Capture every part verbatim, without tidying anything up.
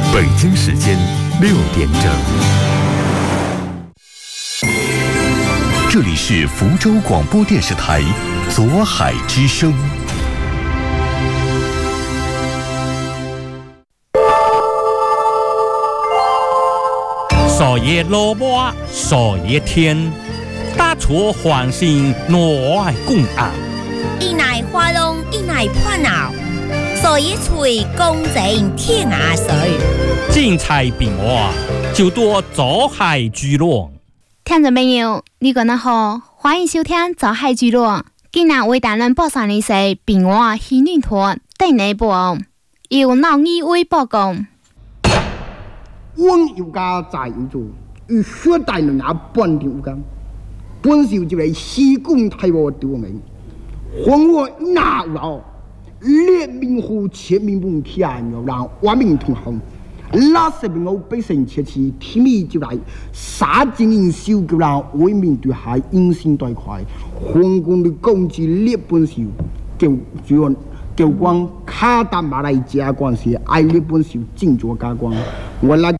北京时间六点整，这里是福州广播电视台左海之声。 少爷萝卜，少爷天，大厨欢心挪爱共啊！ 一奶花龙，一奶破脑，少爷吹公正天涯水。 精彩变化，就多早海聚落。 听众朋友，你觉得好？欢迎收听早海聚落。今日为大家播送的是变化喜女团第二部，由老二为报告。 温有家在有做，与血带人也半点有干。本少就嚟西贡太我丢名，黄我哪有？列明户前面不天有让万民同行。那十名我百姓切切，天命就嚟杀精英修叫人为民对海因心对快，皇宫的公职列本少，叫主叫光卡达马来加关系，爱列本少进做加光，我来。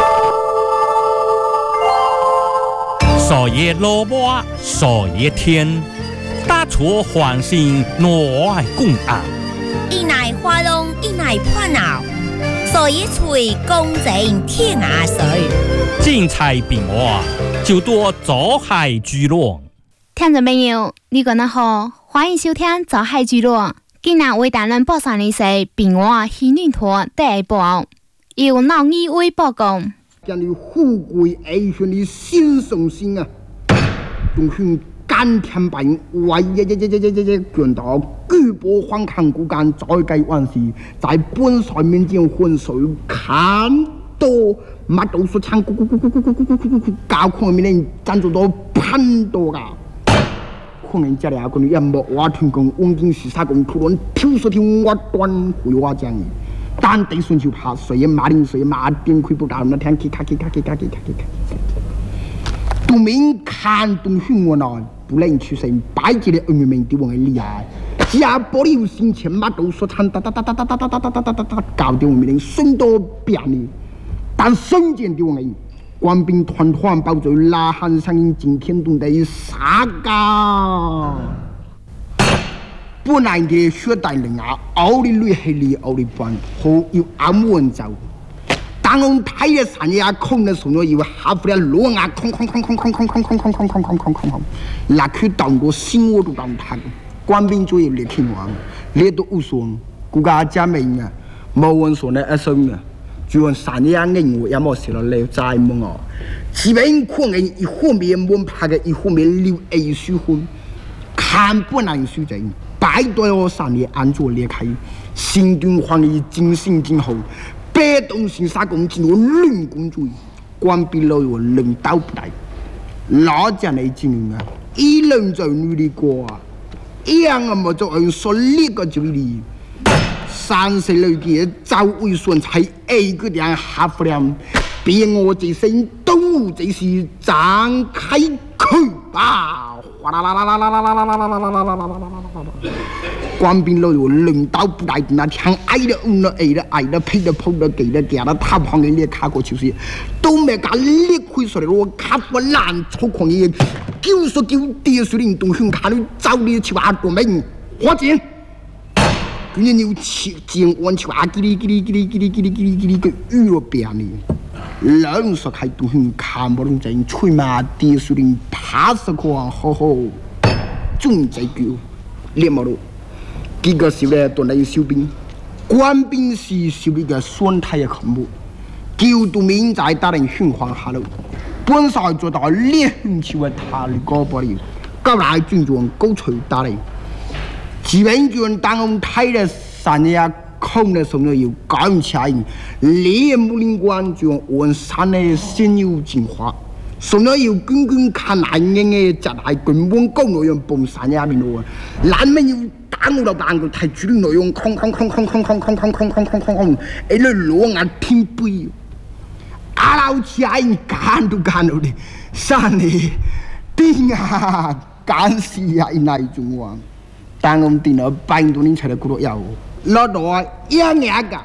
少爷萝卜，少爷天，大厨欢心挪爱共啊！ 一奶花龙，一奶破脑，少爷吹公正天涯水。 精彩变化，就多早海聚落。 听众朋友，你觉得好？欢迎收听早海聚落。今日为大家播送的是变化喜女团第二部，由老二为报告。 将你富贵爱炫的心上心啊，用向甘甜白为一一一一一一一卷到巨波反抗骨干再计万事，在本帅面前混水看多，乜都说唱咕咕咕咕咕咕咕咕咕咕，教课面人赞助到喷多噶。可能家里阿个你一莫话团工，稳定是啥工突然跳出条我端回话讲。但得顺就怕水也马铃水马鞭亏不到那天去卡去卡去卡去卡去卡。杜明看东训我呢，不能出声，摆起的恩怨面对我的厉害。下玻璃有心钱马都说唱哒哒哒哒哒哒哒哒哒哒哒哒，搞得我们人身多便利。但瞬间的我们，官兵团团包围拉汉声音惊天动地啥个？本来嘅血带人啊，熬的累系里熬的半，好要安稳走。当我睇嘅山野空的时候，要下不了路啊，空空空空空空空空空空空空空空空，那去当个心我都当他，官兵就要列天王，列都无所，顾家家命啊，冇人说呢一生啊，就按山野硬我也冇事了，你再梦哦，只凭可能一方面门拍嘅，一方面留艺术婚，看本来书正。摆对我三年安坐裂开，心端黄的精神今后，别动心杀公进入论公主义，官兵老有人刀不带，老家来经营啊，一人在努力过啊，一样啊么就按说那个就理，三十六节早为顺才一个点下不了，别我这身动物这是张开口吧。哗啦啦啦啦啦啦啦啦啦啦啦啦啦啦啦啦！官兵老有领导不带那枪，挨的、摁的、挨的、挨的、劈的、碰的、给的、给的，他旁的列卡过就是，都没敢列亏说的，我卡不烂粗狂的，九十九跌水林东胸卡里早的七八多名，花钱，今年有七千万七八叽里叽里叽里叽里叽里叽里叽里个娱乐变的。两说开东西看不懂真，吹嘛跌水林爬死狂，好好种这个猎毛路，几个小的都来小兵，官兵是小的个酸态的恐怖，九度民在打人循环下路，本少做到猎hun球的他力高不了，高来军装高吹打人，基本军当我们台的三亚。空的时候要赶起来，猎木林关就按山的先有进化，所以要滚滚看难人的จัดให้根本高内容蹦山呀边路，难没有打我到办个太主流内容空空空空空空空空空空空空空，哎那路啊挺背，阿老起来干都干到的，山的顶啊干死呀那一种啊，当我们顶了半多年才的骨头要。老多一年个，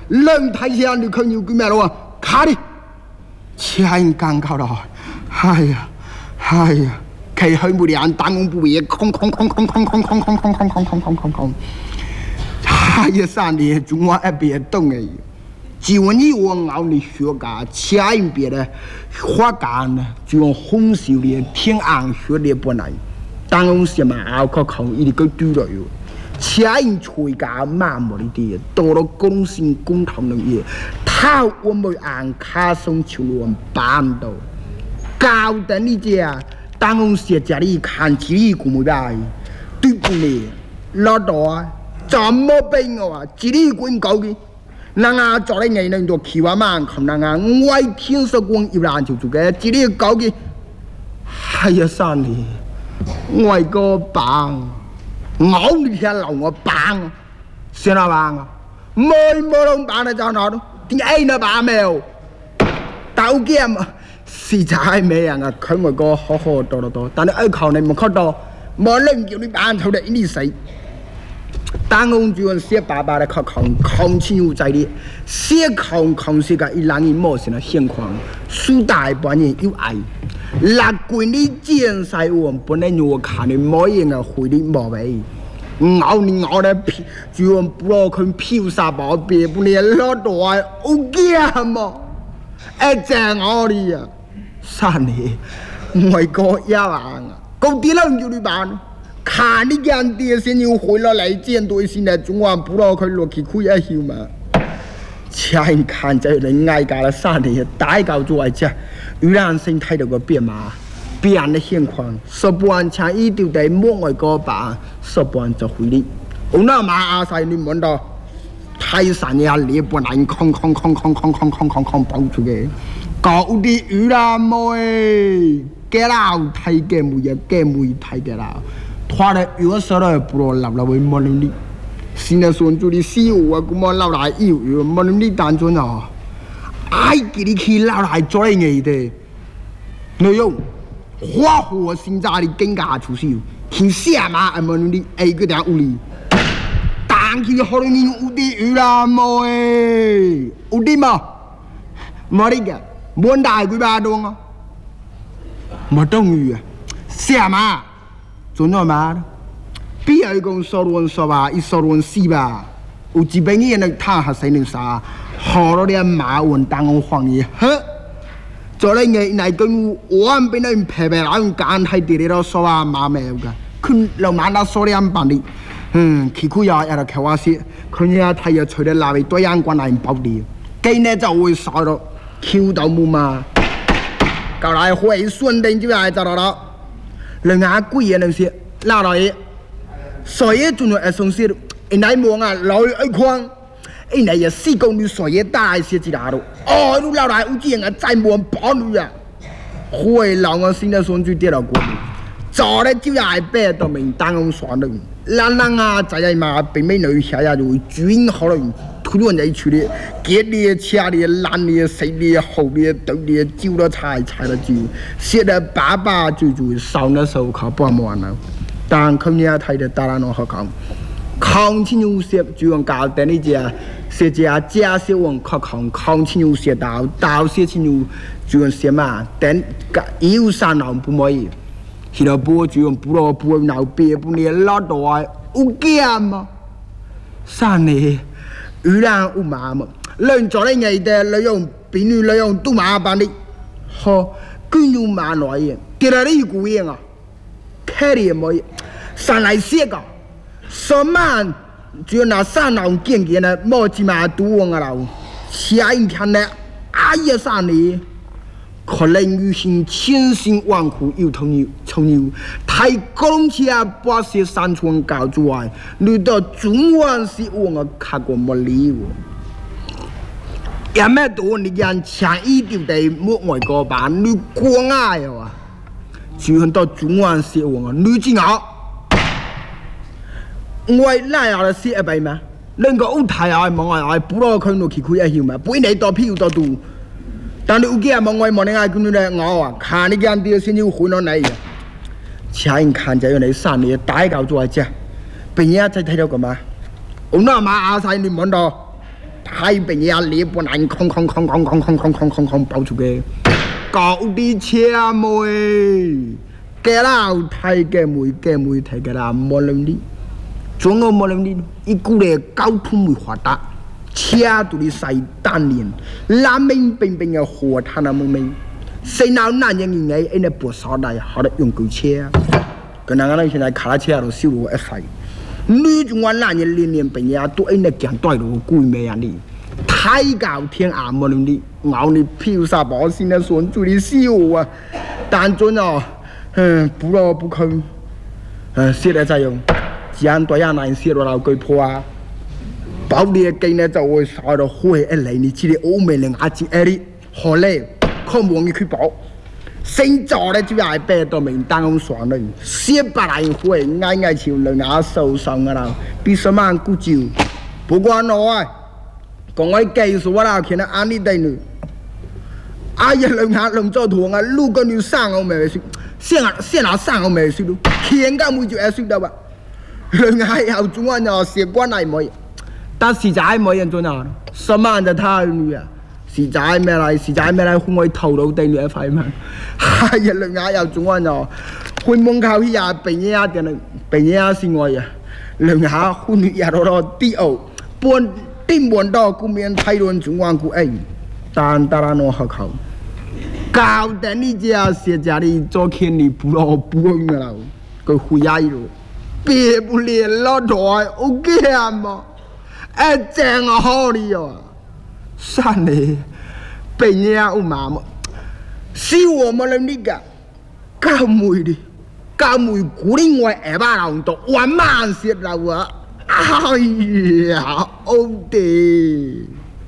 人太下你看牛鬼咩咯？卡的，钱刚搞了，哎呀，哎呀，开很不良，当工不业，空空空空空空空空空空空空空空空，哎呀，三年中华一别动哎。就你我熬的学家，前一边的花干呢，就用红烧的天安学的不难，当我什么熬可靠一个丢了哟。前一吹家慢慢的点，到了公司工厂那里，他我们按卡松球路办到，搞得你家当我写家里看起来古么来，对不对？老大怎么办啊？自己滚高的。那啊，做嘞年人都气话嘛，看那啊，外天说光一然就做个，这里搞个，哎呀，三年，外个棒，我你天老我棒，谁那棒啊？没没弄棒的在哪都，点哎那棒没有？刀剑嘛，实在没人啊，看我个好好多多多，但是爱考你没看到，没人叫你棒头的你谁？当我就用写爸爸的考考考清楚在的，写考考是个一人一模型的现况，苏大半年有爱，那关你见晒我不能我看你模样啊，会的毛为，熬你熬的皮，就用不老看皮沙包别不呢老多啊，我干嘛？哎，这熬的呀，三年，外国也玩啊，高低人就你办。看你讲电视又回了来见对现在中华不老可以落去开一笑嘛？前看着人爱家了三年，大搞做爱家，有人生态度个变嘛，变的现况，说不完前一丢在莫外个吧，说不完就回来。我那马阿塞你问到，泰山呀裂不难，空空空空空空空空空爆出嘅，搞的有人么诶，给老太嘅没嘢，嘅没太嘅啦。他的有时候不如老了为没能力，现在说做的事我估摸老来有有没能力单纯啊，爱给你去老来做嘢的，内容花火现在的更加出息，听什么没能力，哎个点无力，当起好多年有的有啦么诶，有的嘛，没的个，没大几把东啊，没等于啊，什么？做那嘛？比如讲说论说吧，一说论四吧，有几百年的他还是能啥？好多的马文当我黄爷，呵，做了个那跟我们边人陪陪那种干太地的说话马没有个，看老马那说的安办的，嗯，去苦呀，也来开玩笑，看人家他也吹的那位对阳光那包的，今年就会少了，抽到木嘛，搞来会顺定就来找到了。人家贵也能些，老老爷，所以就能送些，人家忙啊，老一筐，人家也施工你所以大一些子啦都，哦，你老来有钱啊，再忙包你啊，会老我现在送去跌了过，早嘞就要白到明当我算了，人人啊，在呀嘛，并没留下呀，就会转好了。突然在处理，给的、吃的、烂的、谁的、好的、豆的、酒的菜、菜的酒，写的爸爸就就烧那手烤不完了。但看人家睇的当然好看，康清有些就用搞的那家，些家家些往靠康康清有些到到些清有就用些嘛，但有三郎不满意，现在不就用不了不闹别不呢老多有干嘛？三年。有人有麻嘛，人做的嘢的，利用便利利用都麻烦的，好，更有麻来嘅，跌到你股嘢啊，开的冇嘢，上来写个，什么就拿三郎见见呢，冇只嘛都往啊老，下一天呢，哎呀三年，可能有心千辛万苦又同你从你太公起啊，把些山川搞出来，你到中晚是我我看过没理我，也没多你讲前一丢在莫外国办，你光爱啊，就到中晚是我你知好，我来啊是一百嘛，能够有太阳望啊，不老看到去开一笑嘛，不你多票多多。但你有几啊？望我望你爱跟你来我啊，看你讲啲先要回到嚟嘅，前看就要你三年大搞做一只，别人在睇到干嘛？我那马阿晒你望到， 太平洋裂不难，空空空空空空空空空空爆出去，搞啲車妹，嘅啦睇嘅妹嘅妹睇嘅啦，冇能力，總我冇能力，一股嚟交通會發達，車都嚟曬單年，南面邊邊嘅河灘啊冇咩，誰鬧男人嘅嘢，人哋不少大，好得用夠車，跟那個人現在卡拉車都少咗一塊。女中國男人年年病呀，都因那講對路鬼咩樣的，太高天啊冇能力，咬你票啥保險的算做你笑啊，但准哦，嗯，不落不坑，嗯，寫嚟再用，只按對呀難寫落老鬼破啊，包你嘅機呢就會燒到灰一嚟，你知你歐美人阿姐誒你，好嘞，看望你去保。先做咧就係白到明當咁爽嘞，寫白來會挨挨潮人牙受傷噶啦，比什麼古招，不過我啊，講我技術啦，見到安呢地呢，阿一人牙人做圖啊，路個你上我咪識，先啊先啊上我咪識咯，見個每就係識得吧，人牙有種啊呢，寫關係冇，但實在冇人做啊，什麼就太女啊。實在咩嚟？實在咩嚟？可以頭腦定你一塊嘛？係呀，兩眼又總安咗，去門口去呀，病嘢啊定係病嘢啊先愛呀，兩下去你呀攞攞啲奧，半啲半多顧面睇到總安顧誒，但當然我學口，教得你只寫家裡做天你不落半㗎啦，佢會呀咯，別不連落台 OK 啊嘛，誒正啊好哩哦。算嘞，被人家有麻木，是我們能力個，搞妹的，搞妹古靈外二百人多，萬萬些啦我，哎呀，好的，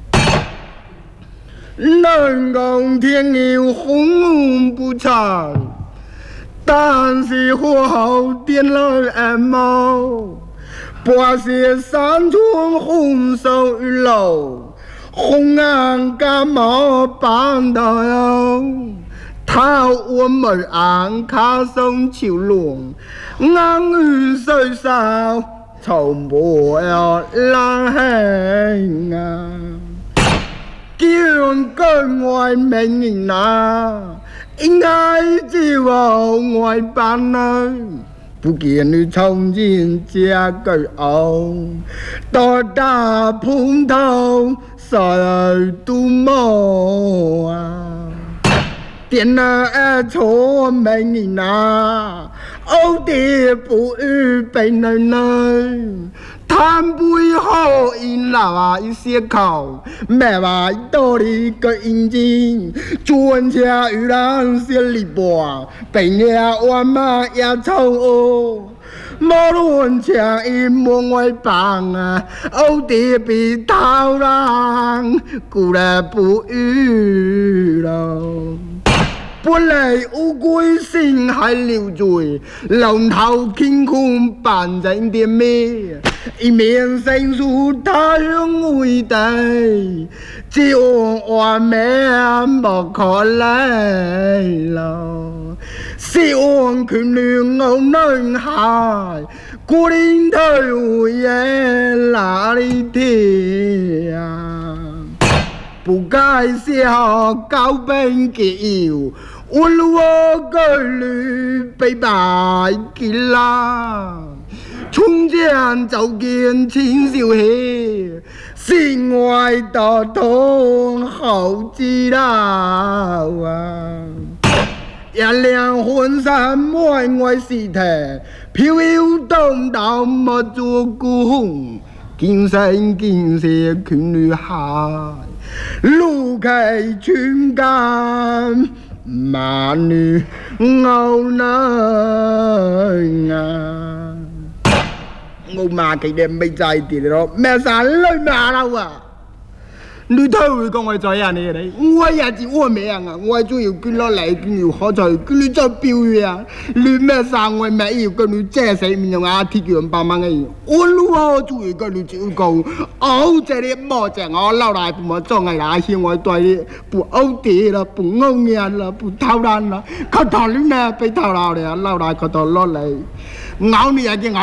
能講天有紅不長，但是火候點了耳毛，把些山川紅手玉樓。紅顏家毛板頭喲，頭我們眼卡松潮龍，眼雨水少，從不要冷氣啊！叫居外名人啊，應該只有外班啊。不見你從前這句傲，多大碰頭誰都冇啊！點了錯名人啊，歐弟不預備能耐，談背後因老啊一些口，咩話多你個眼睛，專車與人些離波，被你我媽也臭哦。無論唱一門外棒啊，歐弟比頭人，故來不語咯。本來烏龜心還留住，龍頭天空扮成點咩？一面伸出太陽偉大，只有我們不可來了。希望權戀我男孩，孤零頭也哪裡去啊？不該笑高奔結友，我我個女被白結啦。從前就見青少氣，心外道痛好知道啊！一輛婚紗滿外屍體，飄飄蕩蕩莫做孤紅，見生見死權女孩。路開全間，萬女傲男啊！我媽佢哋未在啲咯，咩啥女媽啦喎？你睇會講我做人嚟嘅，我也是我咩啊？我仲要捐落嚟，捐要好在，捐你做表嘢啊！你咩啥我咩要跟你借死面用啊？鐵橋百萬嘅，我老啊仲要跟你照顧，哦這裡冇正我老來不冇做藝啦，嫌我對你不歐啲啦，不歐眼啦，不偷懶啦，佢頭你咩被偷鬧嚟啊？老來佢頭落嚟，咬你也見咬。